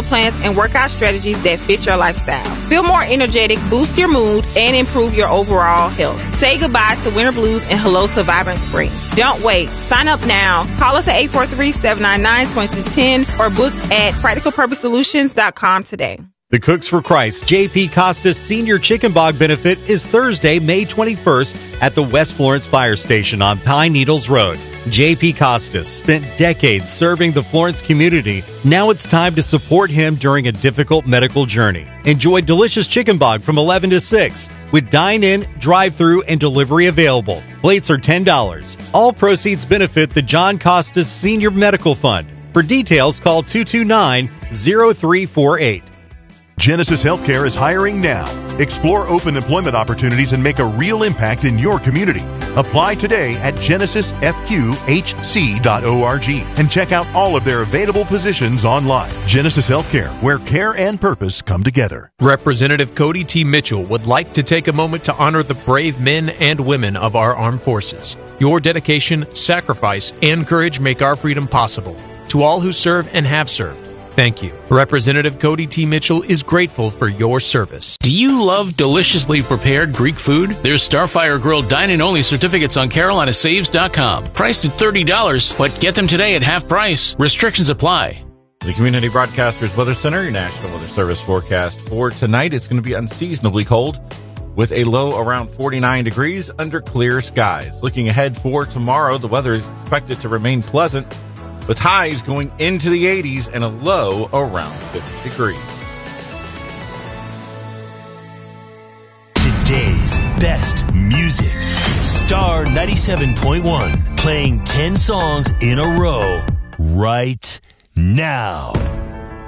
plans and workout strategies that fit your lifestyle. Feel more energetic, boost your mood, and improve your overall health. Say goodbye to winter blues and hello to vibrant spring. Don't wait. Sign up now. Call us at 843-799-2210 or book at practicalpurposesolutions.com today. The Cooks for Christ J.P. Costas Senior Chicken Bog Benefit is Thursday, May 21st at the West Florence Fire Station on Pine Needles Road. J.P. Costas spent decades serving the Florence community. Now it's time to support him during a difficult medical journey. Enjoy delicious chicken bog from 11 to 6 with dine-in, drive-through, and delivery available. Plates are $10. All proceeds benefit the John Costas Senior Medical Fund. For details, call 229-0348. Genesis Healthcare is hiring now. Explore open employment opportunities and make a real impact in your community. Apply today at genesisfqhc.org and check out all of their available positions online. Genesis Healthcare, where care and purpose come together. Representative Cody T. Mitchell would like to take a moment to honor the brave men and women of our armed forces. Your dedication, sacrifice, and courage make our freedom possible. To all who serve and have served, thank you. Representative Cody T. Mitchell is grateful for your service. Do you love deliciously prepared Greek food? There's Starfire Grill dine-in-only certificates on CarolinaSaves.com. Priced at $30, but get them today at half price. Restrictions apply. The Community Broadcasters Weather Center, your National Weather Service forecast for tonight. It's going to be unseasonably cold with a low around 49 degrees under clear skies. Looking ahead for tomorrow, the weather is expected to remain pleasant, with highs going into the 80s and a low around 50 degrees. Today's best music. Star 97.1, playing 10 songs in a row right now.